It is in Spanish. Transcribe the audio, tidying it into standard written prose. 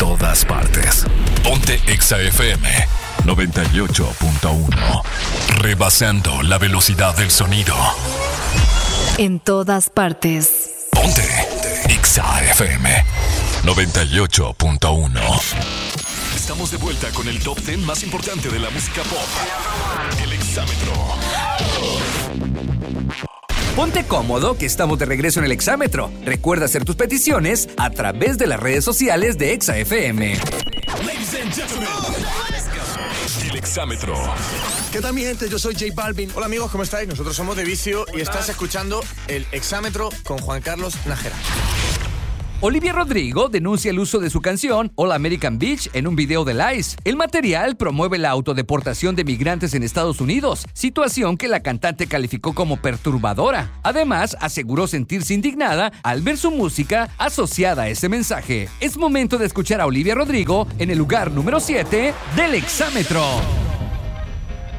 todas partes. Ponte Exa FM 98.1. Rebasando la velocidad del sonido. En todas partes. Ponte Exa FM 98.1. Estamos de vuelta con el top 10 más importante de la música pop. El Exámetro. Ponte cómodo, que estamos de regreso en el Exámetro. Recuerda hacer tus peticiones a través de las redes sociales de Exa FM. Ladies and gentlemen, el Exámetro. ¿Qué tal, mi gente? Yo soy J Balvin. Hola, amigos, ¿cómo estáis? Nosotros somos De Vicio y estás escuchando el Exámetro con Juan Carlos Nájera. Olivia Rodrigo denuncia el uso de su canción All American Beach en un video de Lice. El material promueve la autodeportación de migrantes en Estados Unidos, situación que la cantante calificó como perturbadora. Además, aseguró sentirse indignada al ver su música asociada a ese mensaje. Es momento de escuchar a Olivia Rodrigo en el lugar número 7 del Exámetro.